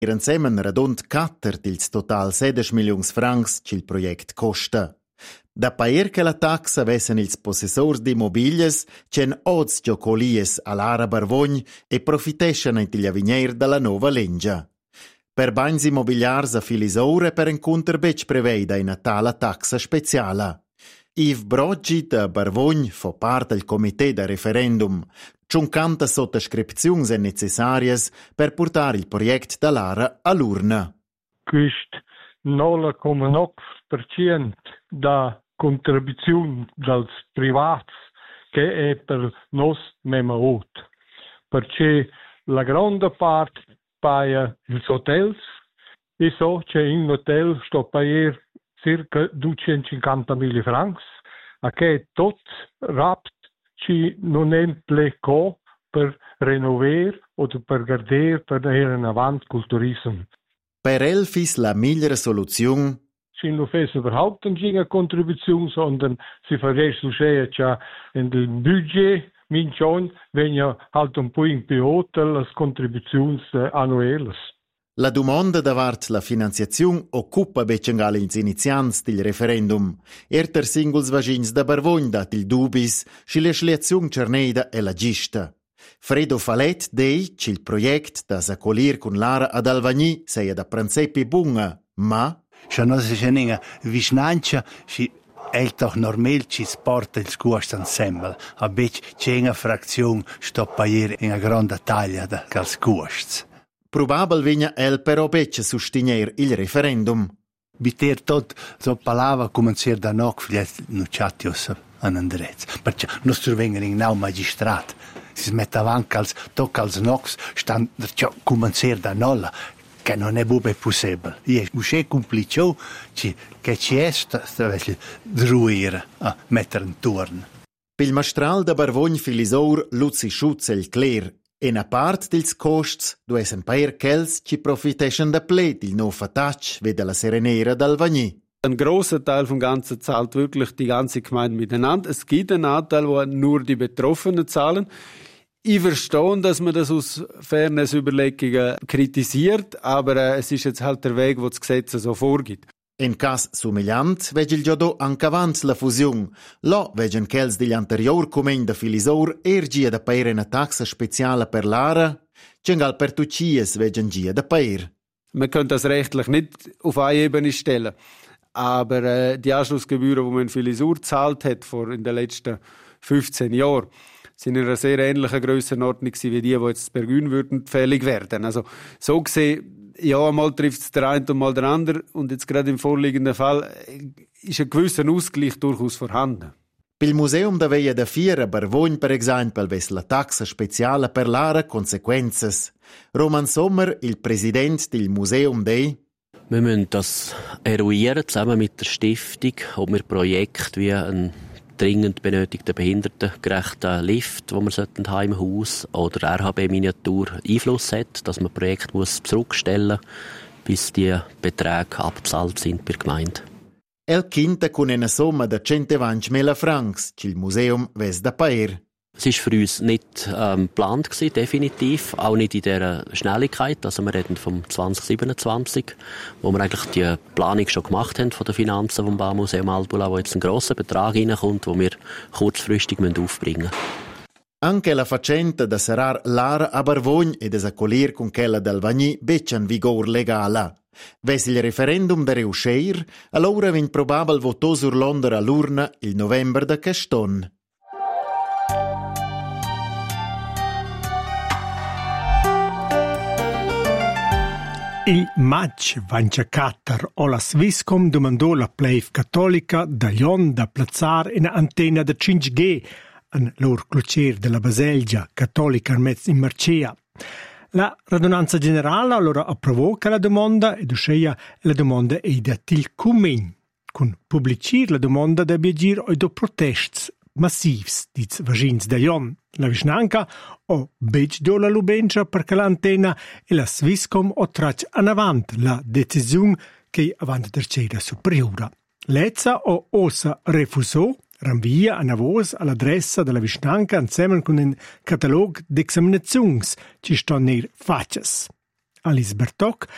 Insemen radund 4 dils total 16 milions francs ch'il project costa. Da paer che la taxa vessen ils possessors d'immobilies c'en oz giocolies all'ara Barvogn e profiteschan intigl avigner dalla nova leggia. Per bagns immobiliars a Filisor e per encunter bec preveida una tala taxa speciala. Yves Broggi da Barvogn fa part del comitè da referendum. 50 sottoscripziuns en necessarias per portare il project dall'ara all'urna. Quist 9,9% da contribuzione dels privats che è per nos mema ut. Perché la grande parte paga ils hotels e so c'è in hotel sto pagar circa 250.000 francs a che tot rapt ci non è pleco per renover o per gardere per ir in avant col turismo. Per Elfis la migliore soluzione Sie non fes überhaupt eine Kontribution, sondern sie verresultieren ja in dem Budget, minchon, wenn ja halt un po' in Hotel as contributions annuelles. La domanda davart la finanziazione occupa becengal ils iniziants del referendum. Erter singuls vagins da Barvogn dat il dubis sci la schliazione cerneida e la gista. Fredo Falet dei c'il project da s'accolir con l'ara ad Alvagni seia da Pranzepi bunga, ma se non si c'è vicinanza, è doch normal ci sporta il scuost ensemble. A bec c'è una frazione sto pair in una grande taglia da cals scuosts. Probabel vigna el però bec sustiner il referendum. Biter tot so palava cominciar da noc fliet nucciatios an andrez. Perché nostro vengono in nau magistrat. Si smette avanti als nocs stand cominciar da nolla. Che non è bube possibile. Io usce complicò che ci è druire a mettere in turno. Pil mastral da Barvogn Filisor Luzi Schutz el Cler. En a part dils costs duesen pair chels ci profiteschen da pled il no fatach vede la Serenera d'Alvagni. Ein grosser Teil vom Ganzen zahlt wirklich die ganze Gemeinde miteinander. Es gibt einen Anteil, wo nur die Betroffenen zahlen. Ich verstehe, dass man das aus Fairness-Überlegungen kritisiert, aber es ist jetzt halt der Weg, wo das Gesetz so vorgibt. In cas somigliant vege il giodò anche avanti la fusione. Lo vegen chels degli anterior comeni da Filisor gia da pair una taxa speciale per l'ara, cengal per tucies vegen gia da pair. Man könnte das rechtlich nicht auf eine Ebene stellen, aber die Anschlussgebühren, die man in Filisor gezahlt hat in den letzten 15 Jahren, sind in einer sehr ähnlichen Grössenordnung wie die jetzt per Gün würden fällig werden. Also so gesehen, ja, mal trifft es der eine und mal der andere und jetzt gerade im vorliegenden Fall ist ein gewisser Ausgleich durchaus vorhanden. Pil Museum da Veia da Fiera Barvogn, per esempio, ves la taxa speciale per l'ara consequences. Roman Sommer, il Präsident del Museum dei. Wir müssen das eruieren, zusammen mit der Stiftung, ob wir Projekte wie ein dringend benötigten behindertengerechten Lift, wo wir heim im Haus oder RHB-Miniatur Einfluss hat, dass man Projekt zurückstellen muss, bis die Beträge abbezahlt sind bei der Gemeinde. El Quinta con una somma da 120.000 francs, il Museum ves da pair. Es war für uns nicht geplant, definitiv, auch nicht in dieser Schnelligkeit. Also wir reden vom 2027, wo wir eigentlich die Planung schon gemacht haben von den Finanzen vom Baumuseum Albula, wo jetzt ein grosser Betrag reinkommt, den wir kurzfristig aufbringen müssen. Anche la faccenda da serar l'ara a Barvogn e desaccolir con quella d'Alvagni beccian vigor legala. Ves il referendum da reusceir, allora vin probabel votò sur Londra all'urna il novembre da Caston. Il maig 24 o la Swisscom domandò la plave cattolica da Lion da plazzare una antenna da 5G en lor clocher della Baselgia cattolica in Marcea. La radunanza generale allora approvò che la domanda ed uscea la domanda è da til cumen, con pubblicir la domanda da biagir o do protests massivs, diz vagins da Lion. La vicinanca o bec do la lubengia perché l'antenna e la Swisscom o trac an avant la decisione che avant der cera superiora. Lezza o osa refusò ranvia a voce all'adressa della vicinanca insieme con un catalog d'examinazioni ci sto ner faces. Alice Bertoc